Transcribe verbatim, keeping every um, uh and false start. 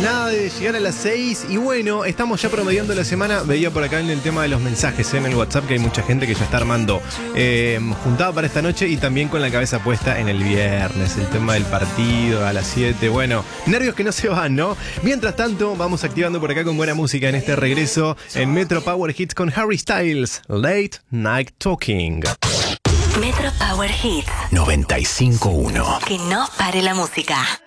nada de llegar a las seis y bueno, estamos ya promediando la semana. Veía por acá en el tema de los mensajes, ¿eh? En el WhatsApp, que hay mucha gente que ya está armando eh, juntada para esta noche y también con la cabeza puesta en el viernes. El tema del partido a las siete. Bueno, nervios que no se van, ¿no? Mientras tanto, vamos activando por acá con buena música en este regreso en Metro Power Hits con Harry Styles, Late Night Talking. Metro Power Hits noventa y cinco punto uno. Que no pare la música.